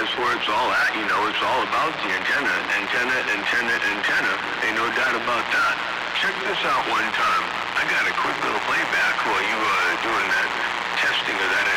that's where it's all at, you know. It's all about the antenna. Ain't no doubt about that. Check this out one time. I got a quick little playback while you doing that testing of that